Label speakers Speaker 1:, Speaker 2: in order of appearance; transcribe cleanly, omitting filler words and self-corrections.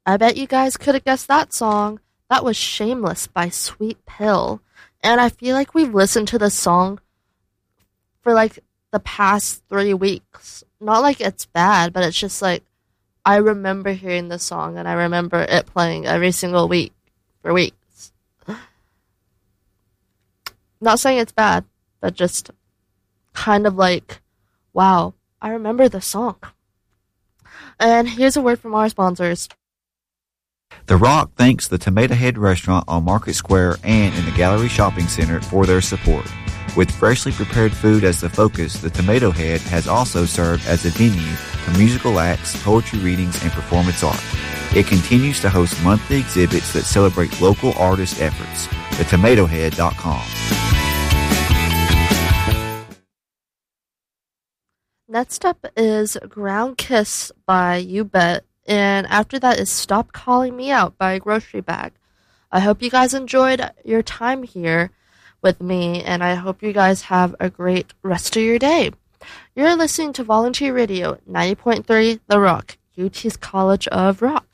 Speaker 1: I bet you guys could have guessed that song. That was Shameless by Sweet Pill. And I feel like we've listened to this song for like the past 3 weeks. Not like it's bad, but it's just like I remember hearing this song and I remember it playing every single week for weeks. Not saying it's bad, but just kind of like, wow, I remember this song. And here's a word from our sponsors.
Speaker 2: The Rock thanks the Tomato Head Restaurant on Market Square and in the Gallery Shopping Center for their support. With freshly prepared food as the focus, the Tomato Head has also served as a venue for musical acts, poetry readings, and performance art. It continues to host monthly exhibits that celebrate local artist efforts. TheTomatoHead.com.
Speaker 1: Next up is Ground Kiss by You Bet. And after that is Stop Calling Me Out by Grocery Bag. I hope you guys enjoyed your time here with me, and I hope you guys have a great rest of your day. You're listening to Volunteer Radio 90.3 The Rock, UT's College of Rock.